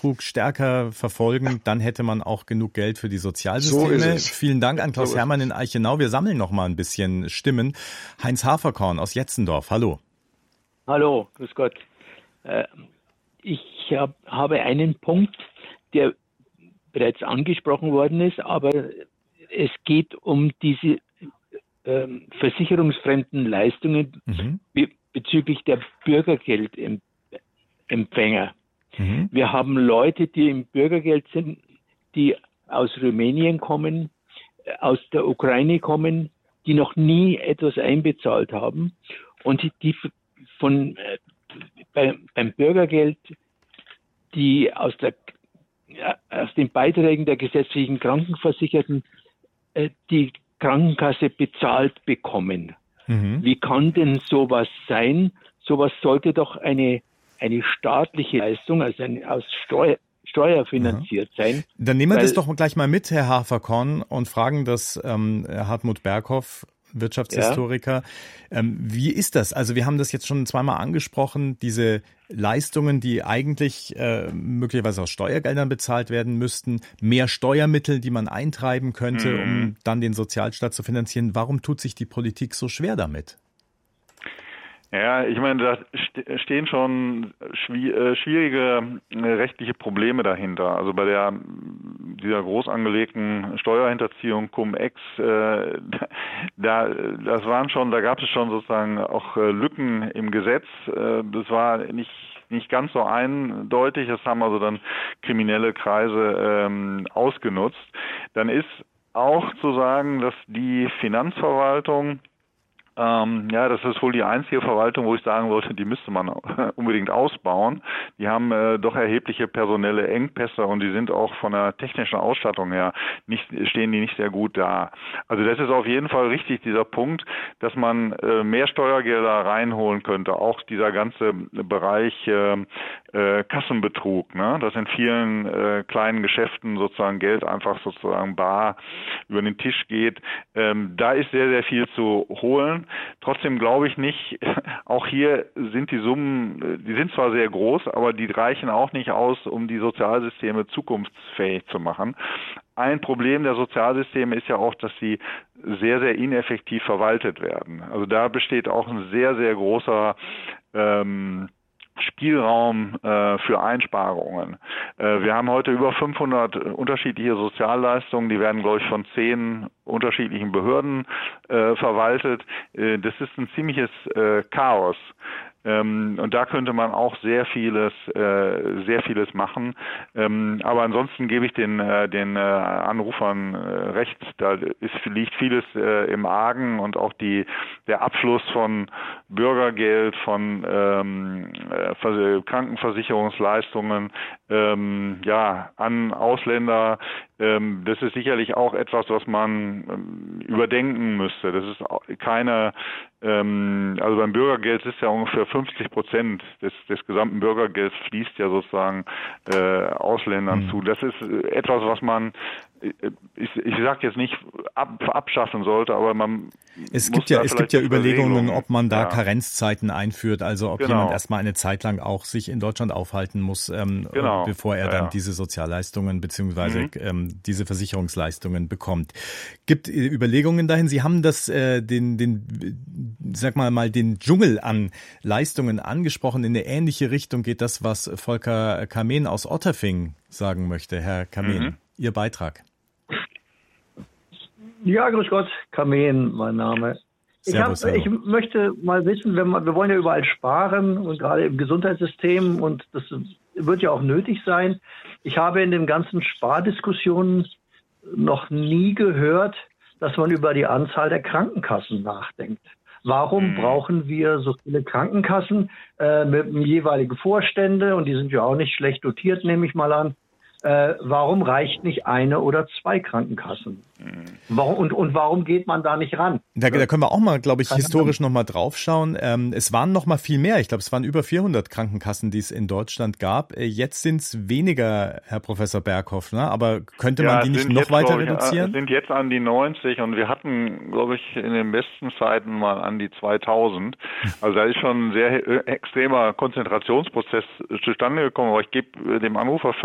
Steuerbetrug stärker verfolgen, dann hätte man auch genug Geld für die Sozialsysteme. So ist es. Vielen Dank an Klaus Hermann in Eichenau. Wir sammeln noch mal ein bisschen Stimmen. Heinz Haferkorn aus Jetzendorf, hallo. Hallo, grüß Gott. Ich habe einen Punkt, der bereits angesprochen worden ist, aber es geht um diese versicherungsfremden Leistungen bezüglich der Bürgergeldempfänger. Wir haben Leute, die im Bürgergeld sind, die aus Rumänien kommen, aus der Ukraine kommen, die noch nie etwas einbezahlt haben und die beim Bürgergeld, die aus den Beiträgen der gesetzlichen Krankenversicherten die Krankenkasse bezahlt bekommen. Wie kann denn sowas sein? Sowas sollte doch eine staatliche Leistung, also aus Steuer finanziert sein. Dann nehmen wir das doch gleich mal mit, Herr Haferkorn, und fragen das Hartmut Berghoff, Wirtschaftshistoriker. Ja. Wie ist das? Also wir haben das jetzt schon zweimal angesprochen, diese Leistungen, die eigentlich möglicherweise aus Steuergeldern bezahlt werden müssten, mehr Steuermittel, die man eintreiben könnte, um dann den Sozialstaat zu finanzieren. Warum tut sich die Politik so schwer damit? Ja, ich meine, da stehen schon schwierige rechtliche Probleme dahinter. Also bei dieser groß angelegten Steuerhinterziehung Cum-Ex, da gab es schon sozusagen auch Lücken im Gesetz. Das war nicht ganz so eindeutig. Das haben also dann kriminelle Kreise ausgenutzt. Dann ist auch zu sagen, dass die Finanzverwaltung, das ist wohl die einzige Verwaltung, wo ich sagen wollte, die müsste man unbedingt ausbauen. Die haben doch erhebliche personelle Engpässe und die sind auch von der technischen Ausstattung her stehen die nicht sehr gut da. Also das ist auf jeden Fall richtig, dieser Punkt, dass man mehr Steuergelder reinholen könnte. Auch dieser ganze Bereich Kassenbetrug, ne? Dass in vielen kleinen Geschäften sozusagen Geld einfach sozusagen bar über den Tisch geht. Da ist sehr, sehr viel zu holen. Trotzdem glaube ich nicht, auch hier sind die Summen, die sind zwar sehr groß, aber die reichen auch nicht aus, um die Sozialsysteme zukunftsfähig zu machen. Ein Problem der Sozialsysteme ist ja auch, dass sie sehr, sehr ineffektiv verwaltet werden. Also da besteht auch ein sehr, sehr großer Spielraum für Einsparungen. Wir haben heute über 500 unterschiedliche Sozialleistungen, die werden, glaube ich, von 10 unterschiedlichen Behörden verwaltet. Das ist ein ziemliches Chaos. Und da könnte man auch sehr vieles machen. Aber ansonsten gebe ich den Anrufern recht. Da liegt vieles im Argen und auch der Abschluss von Bürgergeld, von Krankenversicherungsleistungen an Ausländer. Das ist sicherlich auch etwas, was man überdenken müsste. Das ist keine, also beim Bürgergeld ist ja ungefähr 50% des gesamten Bürgergelds fließt ja sozusagen Ausländern zu. Das ist etwas, was man, ich sage jetzt nicht abschaffen sollte, aber es gibt ja Überlegungen, ob man da Karenzzeiten einführt, also ob jemand erstmal eine Zeit lang auch sich in Deutschland aufhalten muss, bevor er dann diese Sozialleistungen beziehungsweise diese Versicherungsleistungen bekommt. Gibt Überlegungen dahin? Sie haben das den Dschungel an Leistungen angesprochen. In eine ähnliche Richtung geht das, was Volker Kamen aus Otterfing sagen möchte. Herr Kamen, Ihr Beitrag. Ja, grüß Gott, Kamen, mein Name. Servus, ich möchte mal wissen, wir wollen ja überall sparen und gerade im Gesundheitssystem und das wird ja auch nötig sein. Ich habe in den ganzen Spardiskussionen noch nie gehört, dass man über die Anzahl der Krankenkassen nachdenkt. Warum brauchen wir so viele Krankenkassen mit jeweiligen Vorstände und die sind ja auch nicht schlecht dotiert, nehme ich mal an. Warum reicht nicht eine oder zwei Krankenkassen? Warum geht man da nicht ran? Da können wir auch mal, glaube ich, historisch noch mal draufschauen. Es waren noch mal viel mehr. Ich glaube, es waren über 400 Krankenkassen, die es in Deutschland gab. Jetzt sind es weniger, Herr Professor Berghoff, ne? Aber könnte man die nicht noch weiter reduzieren? Sind jetzt an die 90 und wir hatten, glaube ich, in den besten Zeiten mal an die 2000. Also da ist schon ein sehr extremer Konzentrationsprozess zustande gekommen. Aber ich gebe dem Anrufer